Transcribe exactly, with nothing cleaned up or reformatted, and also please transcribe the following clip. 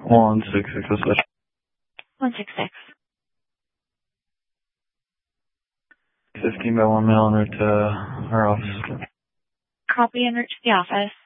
One six six oh six. One six six. Fifteen by one mail en route to our office. Copy en route to the office.